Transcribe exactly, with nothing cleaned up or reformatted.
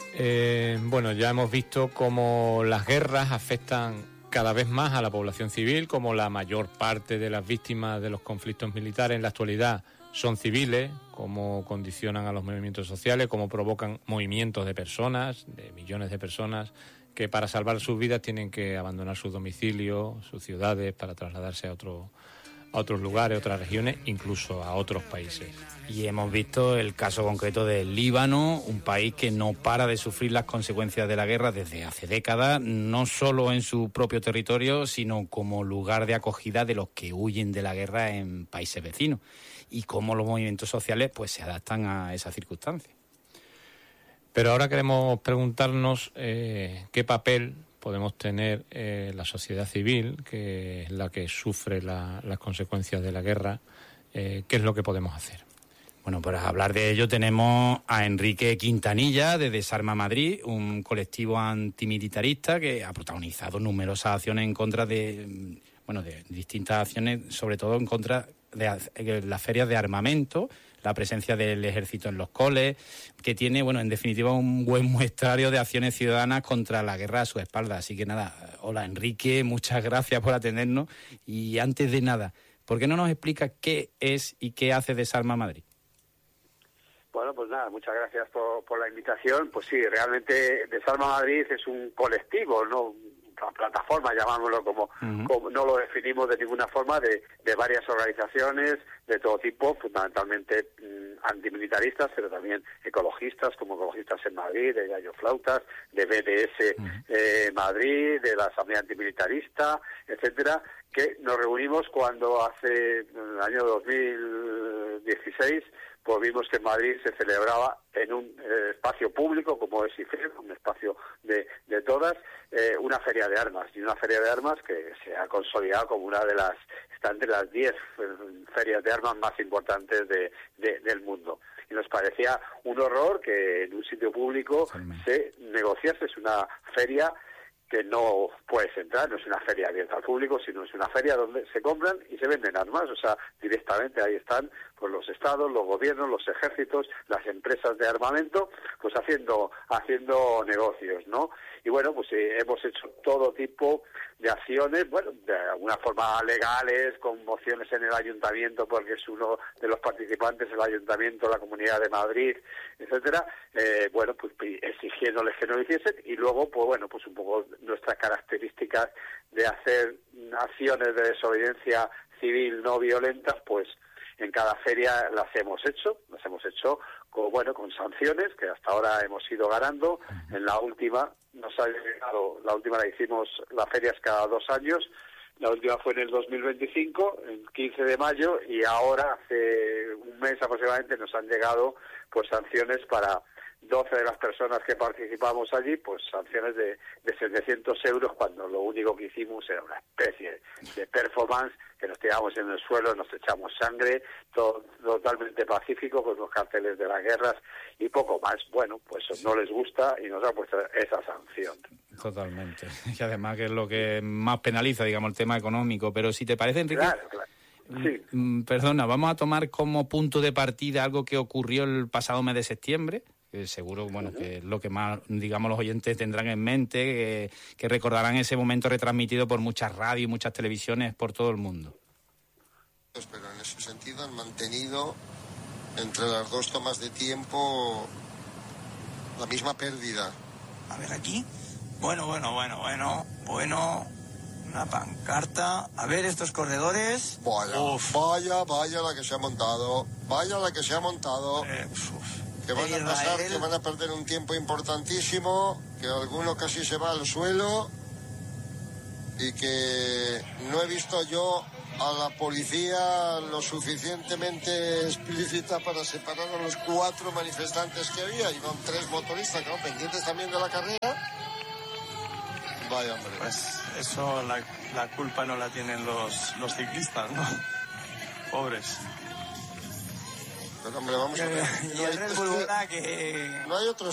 Eh, bueno, ya hemos visto cómo las guerras afectan cada vez más a la población civil, como la mayor parte de las víctimas de los conflictos militares en la actualidad son civiles, cómo condicionan a los movimientos sociales, cómo provocan movimientos de personas, de millones de personas, que para salvar sus vidas tienen que abandonar sus domicilios, sus ciudades, para trasladarse a otro, a otros lugares, a otras regiones, incluso a otros países. Y hemos visto el caso concreto del Líbano, un país que no para de sufrir las consecuencias de la guerra desde hace décadas, no solo en su propio territorio, sino como lugar de acogida de los que huyen de la guerra en países vecinos, y cómo los movimientos sociales pues se adaptan a esas circunstancias. Pero ahora queremos preguntarnos eh, qué papel podemos tener eh, la sociedad civil, que es la que sufre la, las consecuencias de la guerra. Eh, ¿Qué es lo que podemos hacer? Bueno, para hablar de ello tenemos a Enrique Quintanilla de Desarma Madrid, un colectivo antimilitarista que ha protagonizado numerosas acciones en contra de, bueno, de distintas acciones, sobre todo en contra de las ferias de armamento, la presencia del ejército en los coles, que tiene, bueno, en definitiva un buen muestrario de acciones ciudadanas contra la guerra a su espalda. Así que nada, hola Enrique, muchas gracias por atendernos. Y antes de nada, ¿por qué no nos explicas qué es y qué hace Desarma Madrid? Bueno, pues nada, muchas gracias por, por la invitación. Pues sí, realmente Desarma Madrid es un colectivo, no una plataforma, llamámoslo como, uh-huh. como no lo definimos de ninguna forma, de, de varias organizaciones de todo tipo, fundamentalmente mmm, antimilitaristas, pero también ecologistas, como Ecologistas en Madrid, de Gallo Flautas, de B D S uh-huh. eh, Madrid, de la Asamblea Antimilitarista, etcétera, que nos reunimos cuando hace, en el año dos mil dieciséis, pues vimos que en Madrid se celebraba en un eh, espacio público como es I F E, un espacio de, de todas, eh, una feria de armas, y una feria de armas que se ha consolidado como una de las, está entre las diez ferias de armas más importantes de, de, del mundo. Y nos parecía un horror que en un sitio público se negociase, es una feria que no puedes entrar, no es una feria abierta al público, sino es una feria donde se compran y se venden armas, o sea, directamente ahí están pues los estados, los gobiernos, los ejércitos, las empresas de armamento, pues haciendo haciendo negocios, ¿no? Y bueno, pues eh, hemos hecho todo tipo de acciones, bueno, de alguna forma legales, con mociones en el ayuntamiento, porque es uno de los participantes, el ayuntamiento, la Comunidad de Madrid, etcétera, eh, bueno, pues exigiéndoles que no lo hiciesen, y luego, pues bueno, pues un poco nuestras características de hacer acciones de desobediencia civil no violentas, pues en cada feria las hemos hecho, las hemos hecho con, bueno, con sanciones que hasta ahora hemos ido ganando. En la última nos ha llegado, la última la hicimos, las ferias cada dos años, la última fue en el dos mil veinticinco, el quince de mayo, y ahora hace un mes aproximadamente nos han llegado pues sanciones para doce de las personas que participamos allí, pues sanciones de, de setecientos euros, cuando lo único que hicimos era una especie de performance, que nos tiramos en el suelo, nos echamos sangre, todo totalmente pacífico, con los carteles de las guerras y poco más. Bueno, pues no les gusta y nos ha puesto esa sanción. Totalmente. Y además que es lo que más penaliza, digamos, el tema económico. Pero si te parece, Enrique... Claro, claro. Sí. Perdona, vamos a tomar como punto de partida algo que ocurrió el pasado mes de septiembre, que seguro, bueno, que es lo que más, digamos, los oyentes tendrán en mente, que, que recordarán ese momento retransmitido por muchas radios y muchas televisiones por todo el mundo. Pero en ese sentido han mantenido entre las dos tomas de tiempo la misma pérdida. A ver aquí. Bueno, bueno, bueno, bueno, bueno. Una pancarta. A ver estos corredores. Vaya, uf. vaya, vaya la que se ha montado. Vaya la que se ha montado. Eh, que van a pasar, que van a perder un tiempo importantísimo, que alguno casi se va al suelo y que no he visto yo a la policía lo suficientemente explícita para separar a los cuatro manifestantes que había, y con tres motoristas, ¿no?, pendientes también de la carrera. Vaya, hombre. Pues eso, la, la culpa no la tienen los, los ciclistas, ¿no? Pobres. Pero hombre, vamos a ver. Y el Red Bull que... no hay otro